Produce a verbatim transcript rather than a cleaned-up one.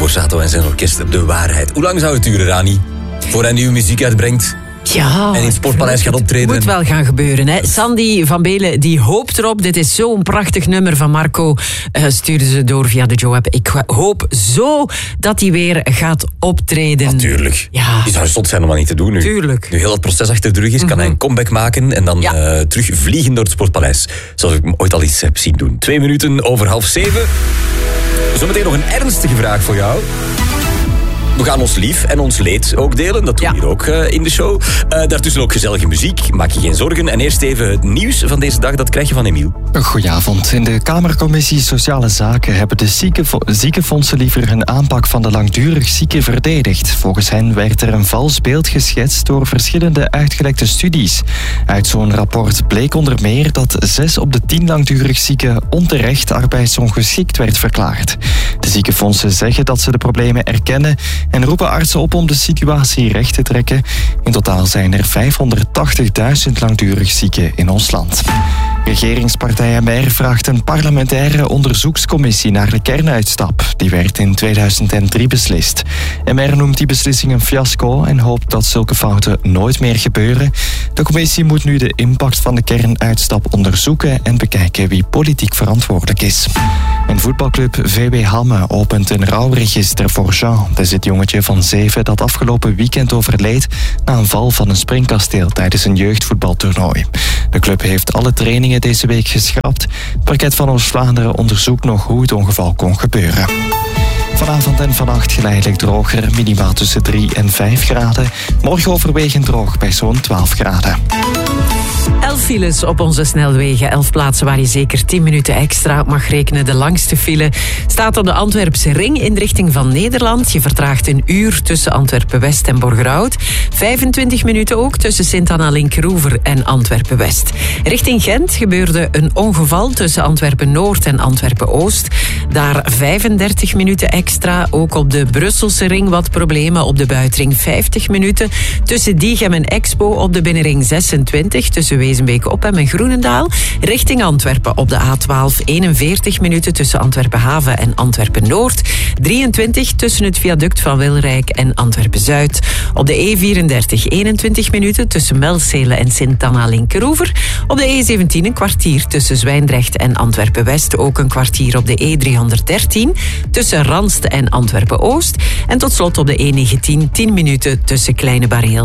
Borsato en zijn orkest De Waarheid. Hoe lang zou het duren, Rani, voor hij nieuwe muziek uitbrengt? Ja, en in het Sportpaleis gaat optreden. Het moet wel gaan gebeuren. Hè. Sandy van Belen die hoopt erop. Dit is zo'n prachtig nummer van Marco. Uh, stuurde ze door via de Joe-app. Ik hoop zo dat hij weer gaat optreden. Natuurlijk. Ja. Die zou zot zijn om dat niet te doen nu. Tuurlijk. Nu heel dat proces achter de rug is, kan Mm-hmm. hij een comeback maken en dan ja. uh, terug vliegen door het Sportpaleis. Zoals ik hem ooit al eens heb zien doen. Twee minuten over half zeven. Zometeen nog een ernstige vraag voor jou. We gaan ons lief en ons leed ook delen. Dat doen we ja. hier ook uh, in de show. Uh, daartussen ook gezellige muziek. Maak je geen zorgen. En eerst even het nieuws van deze dag. Dat krijg je van Emiel. Goedenavond. In de Kamercommissie Sociale Zaken hebben de zieke- ziekenfondsen liever hun aanpak van de langdurig zieken verdedigd. Volgens hen werd er een vals beeld geschetst door verschillende uitgelekte studies. Uit zo'n rapport bleek onder meer dat zes op de tien langdurig zieken onterecht arbeidsongeschikt werd verklaard. De ziekenfondsen zeggen dat ze de problemen erkennen en roepen artsen op om de situatie recht te trekken. In totaal zijn er vijfhonderdtachtigduizend langdurig zieken in ons land. Regeringspartij M R vraagt een parlementaire onderzoekscommissie naar de kernuitstap. Die werd in tweeduizend drie beslist. M R noemt die beslissing een fiasco en hoopt dat zulke fouten nooit meer gebeuren. De commissie moet nu de impact van de kernuitstap onderzoeken en bekijken wie politiek verantwoordelijk is. En voetbalclub V W Hamme opent een rouwregister voor Jean. Dat is het jongetje van zeven dat afgelopen weekend overleed na een val van een springkasteel tijdens een jeugdvoetbaltoernooi. De club heeft alle trainingen deze week geschrapt. Het parket van Oost-Vlaanderen onderzoekt nog hoe het ongeval kon gebeuren. Vanavond en vannacht geleidelijk droger, minimaal tussen drie en vijf graden. Morgen overwegend droog bij zo'n twaalf graden. Elf files op onze snelwegen. Elf plaatsen waar je zeker tien minuten extra mag rekenen. De langste file staat op de Antwerpse ring in de richting van Nederland. Je vertraagt een uur tussen Antwerpen-West en Borgerhout. vijfentwintig minuten ook tussen Sint-Anna-Linkeroever en Antwerpen-West. Richting Gent gebeurde een ongeval tussen Antwerpen-Noord en Antwerpen-Oost. Daar vijfendertig minuten extra. Ook op de Brusselse ring wat problemen. Op de buitenring vijftig minuten. Tussen Diegem en Expo op de binnenring zesentwintig. Tussen Wezenbeek-Oppem en Groenendaal. Richting Antwerpen op de A twaalf eenenveertig minuten tussen Antwerpen-Haven en Antwerpen-Noord. drieëntwintig tussen het viaduct van Wilrijk en Antwerpen-Zuid. Op de E vierendertig eenentwintig minuten tussen Melzele en Sint-Anna-Linkeroever. Op de E zeventien een kwartier tussen Zwijndrecht en Antwerpen-West. Ook een kwartier op de E driehonderddertien tussen Ranst en Antwerpen-Oost. En tot slot op de E negentien tien minuten tussen Kleine Bareel